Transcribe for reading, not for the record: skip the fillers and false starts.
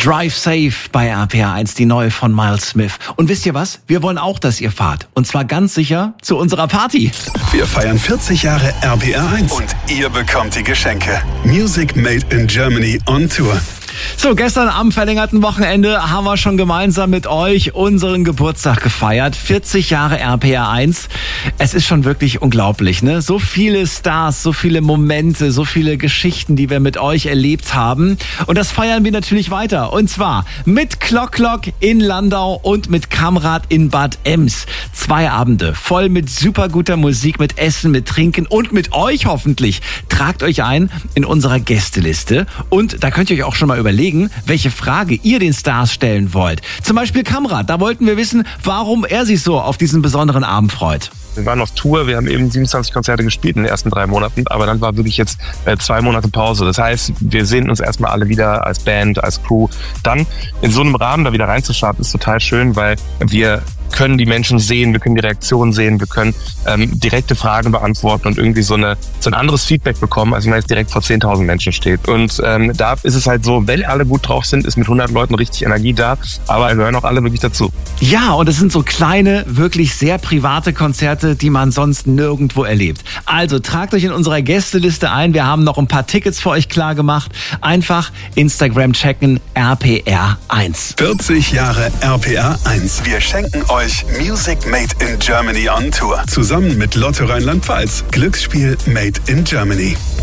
Drive Safe bei RPR1, die neue von Miles Smith. Und wisst ihr was? Wir wollen auch, dass ihr fahrt. Und zwar ganz sicher zu unserer Party. Wir feiern 40 Jahre RPR1. Und ihr bekommt die Geschenke. Music Made in Germany on Tour. So, gestern am verlängerten Wochenende haben wir schon gemeinsam mit euch unseren Geburtstag gefeiert. 40 Jahre RPR1. Es ist schon wirklich unglaublich, ne? So viele Stars, so viele Momente, so viele Geschichten, die wir mit euch erlebt haben. Und das feiern wir natürlich weiter. Und zwar mit Clock in Landau und mit Kamrad in Bad Ems. 2 Abende voll mit super guter Musik, mit Essen, mit Trinken und mit euch hoffentlich. Tragt euch ein in unserer Gästeliste. Und da könnt ihr euch auch schon mal überlegen, welche Frage ihr den Stars stellen wollt. Zum Beispiel Kamrad, da wollten wir wissen, warum er sich so auf diesen besonderen Abend freut. Wir waren auf Tour, wir haben eben 27 Konzerte gespielt in den ersten 3 Monaten, aber dann war wirklich jetzt 2 Monate Pause. Das heißt, wir sehen uns erstmal alle wieder als Band, als Crew. Dann in so einem Rahmen da wieder reinzustarten, ist total schön, weil wir können die Menschen sehen, wir können die Reaktionen sehen, wir können direkte Fragen beantworten und irgendwie so ein anderes Feedback bekommen, als wenn man jetzt direkt vor 10.000 Menschen steht. Und da ist es halt so, wenn alle gut drauf sind, ist mit 100 Leuten richtig Energie da, aber gehören auch alle wirklich dazu. Ja, und es sind so kleine, wirklich sehr private Konzerte, die man sonst nirgendwo erlebt. Also tragt euch in unserer Gästeliste ein, wir haben noch ein paar Tickets für euch klar gemacht. Einfach Instagram checken, RPR1. 40 Jahre RPR1. Wir schenken euch Music Made in Germany on Tour. Zusammen mit Lotto Rheinland-Pfalz. Glücksspiel Made in Germany.